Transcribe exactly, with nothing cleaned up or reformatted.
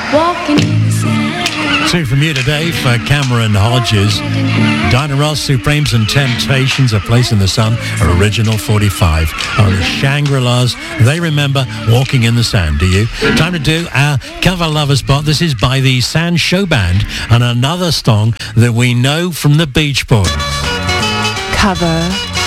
walking in the sand. Two from you today for Cameron Hodges. Diana Ross, Supremes and Temptations, A Place in the Sun, original forty-five. On the Shangri-Las, they remember Walking in the Sand, do you? Time to do our cover lover spot. This is by the Sand Show Band and another song that we know from the Beach Boys. Cover